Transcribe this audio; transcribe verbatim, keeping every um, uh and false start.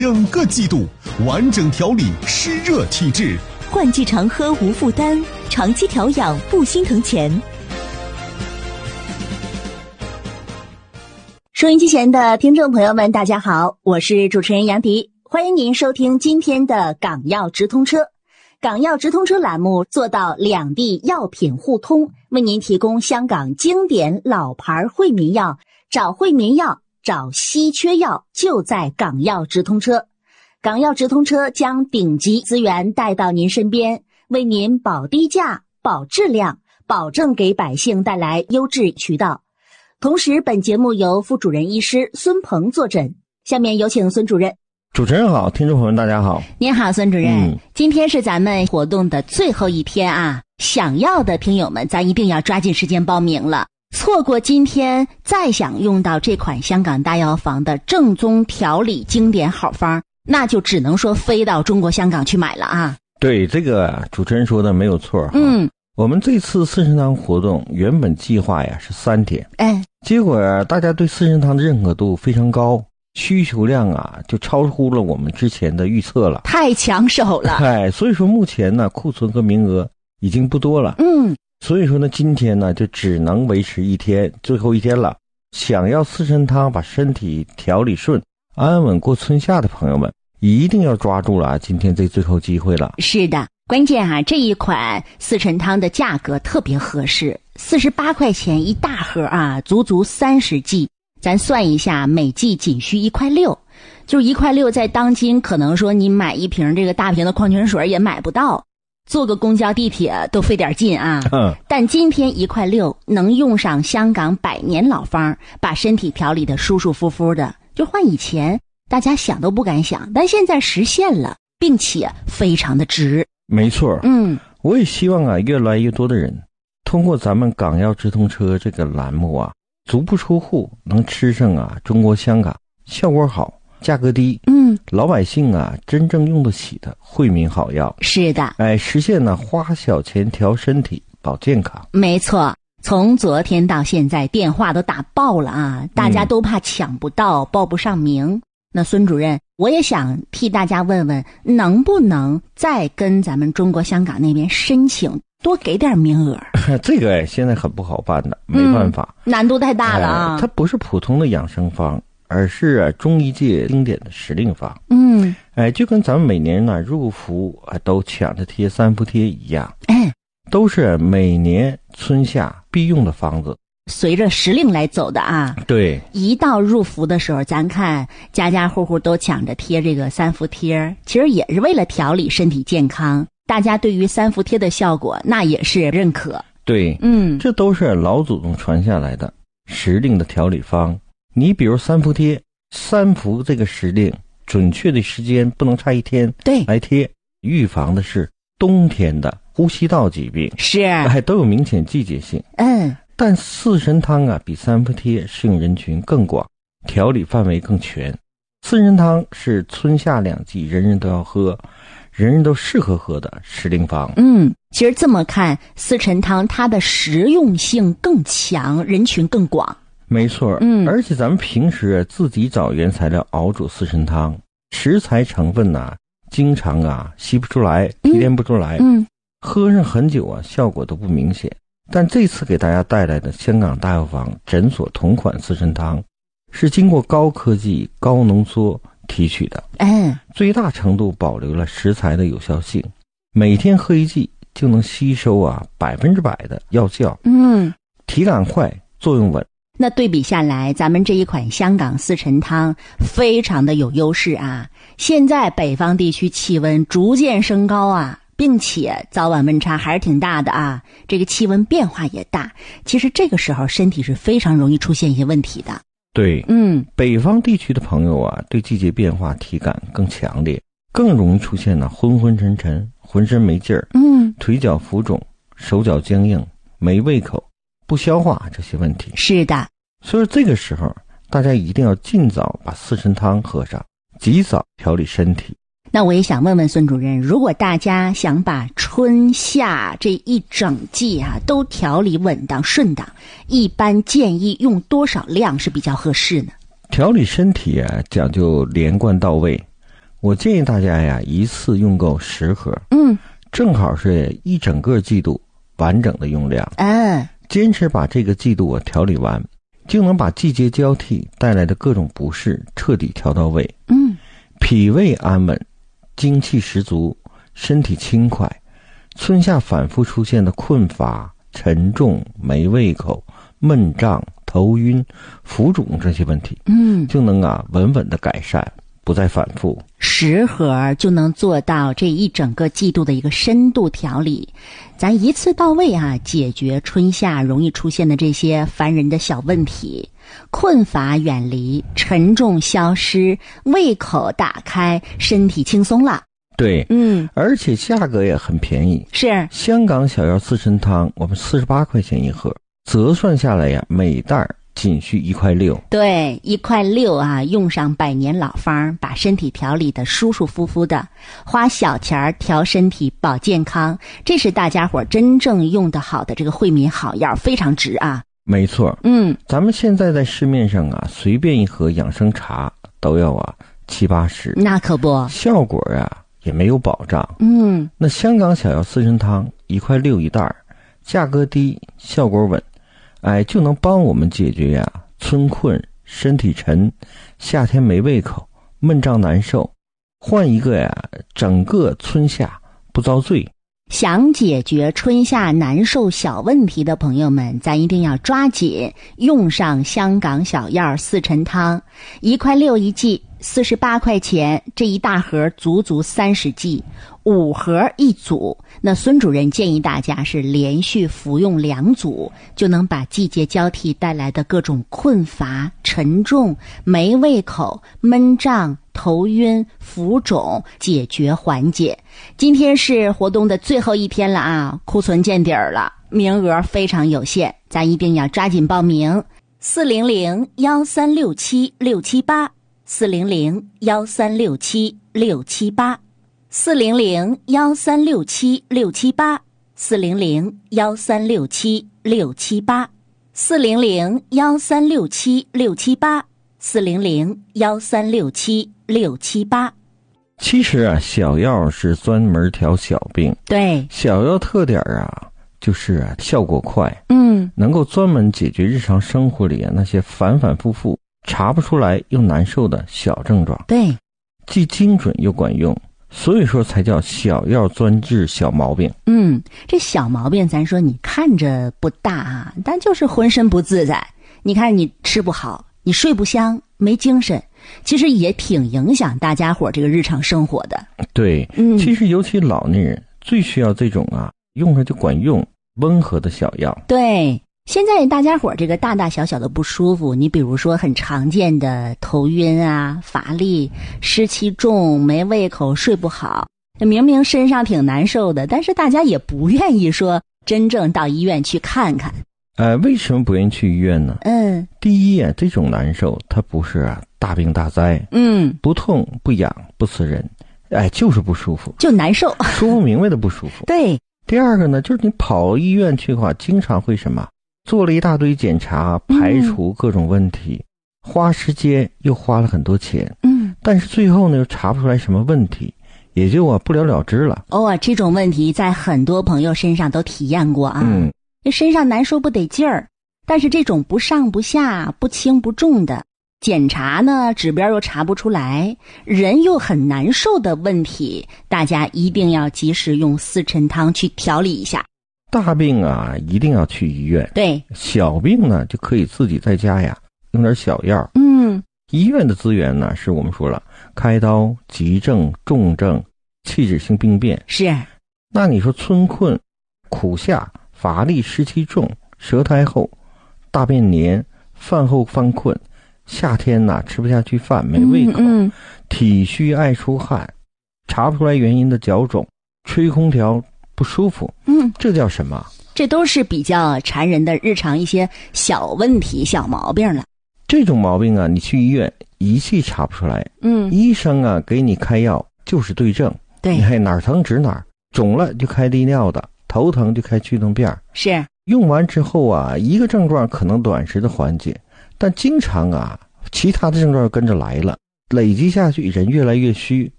整个季度完整调理湿热体质， 换季常喝无负担，长期调养不心疼钱。收音机前的听众朋友们，大家好，我是主持人杨迪，欢迎您收听今天的港药直通车。港药直通车栏目做到两地药品互通，为您提供香港经典老牌惠民药，找惠民药，找稀缺药，就在港药直通车。港药直通车将顶级资源带到您身边，为您保低价、保质量，保证给百姓带来优质渠道。同时，本节目由副主任医师孙鹏坐诊。下面有请孙主任。 主持人好，听众朋友们大家好。 您好，孙主任、嗯、今天是咱们活动的最后一天啊，想要的听友们咱一定要抓紧时间报名了，错过今天再想用到这款香港大药房的正宗调理经典好方，那就只能说飞到中国香港去买了啊。 对，这个主持人说的没有错。嗯，我们这次四神汤活动原本计划呀是三天，哎，结果呀大家对四神汤的认可度非常高，需求量啊就超乎了我们之前的预测了， 太抢手了。 哎，所以说目前呢库存和名额已经不多了。嗯，所以说呢今天呢就只能维持一天，最后一天了。想要四神汤把身体调理顺，安稳过春夏的朋友们，一定要抓住了啊今天这最后机会了。 是的，关键啊这一款四神汤的价格特别合适，四十八块钱一大盒啊，足足三十剂。咱算一下，每剂仅需一块六，就是一块六，在当今可能说你买一瓶这个大瓶的矿泉水也买不到，坐个公交地铁都费点劲啊。嗯，但今天一块六能用上香港百年老方，把身体调理的舒舒服服的，就换以前大家想都不敢想，但现在实现了，并且非常的值。 没错。嗯，我也希望啊越来越多的人通过咱们港药直通车这个栏目啊，足不出户能吃上啊中国香港效果好价格低，嗯，老百姓啊真正用得起的惠民好药。 是的， 哎，实现呢花小钱调身体保健康。 没错，从昨天到现在电话都打爆了啊，大家都怕抢不到、嗯、报不上名。那孙主任，我也想替大家问问，能不能再跟咱们中国香港那边申请多给点名额？ 这个哎，现在很不好办的，没办法， 嗯、难度太大了啊、 哎！它不是普通的养生方，而是、啊、中医界经典的时令方。嗯，哎，就跟咱们每年呢入伏啊都抢着贴三伏贴一样，哎，都是每年春夏必用的方子。 随着时令来走的啊。 对， 一到入伏的时候，咱看家家户户都抢着贴这个三伏贴，其实也是为了调理身体健康。大家对于三伏贴的效果那也是认可。 对，嗯，这都是老祖宗传下来的时令的调理方。你比如三伏贴，三伏这个时令准确的时间不能差一天，对，来贴，预防的是冬天的呼吸道疾病，是，还都有明显季节性。嗯，但四神汤啊比三伏贴适用人群更广，调理范围更全。四神汤是春夏两季人人都要喝，人人都适合喝的时令方。 嗯，其实这么看，四神汤它的实用性更强，人群更广。 没错，嗯，而且咱们平时自己找原材料熬煮四神汤，食材成分啊经常啊吸不出来，提炼不出来，嗯，喝上很久啊效果都不明显。但这次给大家带来的香港大药房诊所同款四神汤，是经过高科技高浓缩提取的，嗯，最大程度保留了食材的有效性，每天喝一剂就能吸收啊百分之百的药效，嗯，体感快，作用稳。 那对比下来，咱们这一款香港四神汤非常的有优势啊！现在北方地区气温逐渐升高啊，并且早晚温差还是挺大的啊，这个气温变化也大，其实这个时候身体是非常容易出现一些问题的。 对，嗯，北方地区的朋友啊，对季节变化体感更强烈，更容易出现呢昏昏沉沉、浑身没劲儿，嗯，腿脚浮肿、手脚僵硬、没胃口、不消化这些问题。 是的， 所以这个时候大家一定要尽早把四神汤喝上，及早调理身体。 那我也想问问孙主任，如果大家想把春夏这一整季啊都调理稳当顺当，一般建议用多少量是比较合适呢？ 调理身体啊讲究连贯到位， 我建议大家呀，一次用够十盒， 嗯， 正好是一整个季度完整的用量。 嗯， 坚持把这个季度我调理完，就能把季节交替带来的各种不适彻底调到位。 嗯， 脾胃安稳，精气十足，身体轻快。春夏反复出现的困乏、沉重、没胃口、闷胀、头晕、浮肿这些问题， 嗯， 就能啊稳稳的改善，不再反复。 十盒就能做到这一整个季度的一个深度调理，咱一次到位啊，解决春夏容易出现的这些烦人的小问题，困乏远离，沉重消失，胃口打开，身体轻松了。 对， 嗯， 而且价格也很便宜。 是香港小药四神汤，我们四十八块钱一盒，折算下来呀，每袋仅需一块六。 对，一块六啊，用上百年老方，把身体调理的舒舒服服的，花小钱调身体保健康，这是大家伙真正用得好的这个惠民好药，非常值啊。 没错， 嗯， 咱们现在在市面上啊，随便一盒养生茶都要啊七八十， 那可不， 效果啊也没有保障。 嗯， 那香港小药四神汤一块六一袋，价格低，效果稳，哎，就能帮我们解决呀春困、身体沉、夏天没胃口、闷胀难受，换一个呀整个春夏不遭罪。 想解决春夏难受小问题的朋友们，咱一定要抓紧用上香港小药四陈汤，一块六一剂，四十八块钱，这一大盒足足三十剂，五盒一组。那孙主任建议大家是连续服用两组，就能把季节交替带来的各种困乏、沉重、没胃口、闷胀、头晕、浮肿解决缓解。今天是活动的最后一天了啊，库存见底儿了，名额非常有限，咱一定要抓紧报名。四零零幺三六七六七八，四零零幺三六七六七八，四零零幺三六七六七八，四零零幺三六七六七八，四零零幺三六七六七八，四零零幺三六七六七八。 其实啊，小药是专门调小病。 对， 小药特点啊，就是啊效果快， 嗯， 能够专门解决日常生活里啊那些反反复复查不出来又难受的小症状。 对， 既精准又管用，所以说才叫小药专治小毛病。 嗯，这小毛病咱说你看着不大啊，但就是浑身不自在。你看你吃不好，你睡不香，没精神，其实也挺影响大家伙这个日常生活的。 对， 嗯， 其实尤其老年人最需要这种啊用着就管用温和的小药。 对，现在大家伙这个大大小小的不舒服，你比如说很常见的头晕啊、乏力、湿气重、没胃口、睡不好，明明身上挺难受的，但是大家也不愿意说真正到医院去看看。 呃，为什么不愿意去医院呢？ 嗯， 第一啊，这种难受它不是啊大病大灾， 嗯， 不痛不痒不刺人，哎，就是不舒服， 就难受， 说不明白的不舒服。 对。 第二个呢，就是你跑医院去的话，经常会什么，做了一大堆检查，排除各种问题，嗯、花时间又花了很多钱， 嗯， 但是最后呢又查不出来什么问题，也就啊不了了之了。 哦，这种问题在很多朋友身上都体验过啊。 嗯， 身上难受不得劲儿，但是这种不上不下、不轻不重的检查呢，指标又查不出来，人又很难受的问题，大家一定要及时用四陈汤去调理一下。 大病啊，一定要去医院。 对， 小病呢，就可以自己在家呀，用点小药。 嗯， 医院的资源呢，是我们说了，开刀、急症、重症、器质性病变。 是。 那你说春困、苦夏、乏力、湿气重、舌苔厚、大便黏、饭后犯困，夏天呐、啊、吃不下去饭，没胃口， 嗯嗯、 体虚爱出汗，查不出来原因的脚肿，吹空调不舒服， 嗯， 这叫什么？ 这都是比较缠人的日常一些小问题、小毛病了。 这种毛病啊，你去医院仪器查不出来， 嗯， 医生啊给你开药就是对症， 对， 你还哪儿疼指哪儿，肿了就开利尿的，头疼就开去痛片， 是用完之后啊，一个症状可能短时的缓解，但经常啊，其他的症状跟着来了，累积下去，人越来越虚，